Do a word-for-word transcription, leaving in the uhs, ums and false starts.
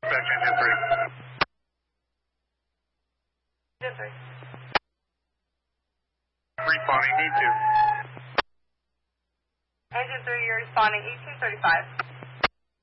dispatch, engine three. Engine three. Responding, need to. Engine three, you're responding eighteen thirty-five.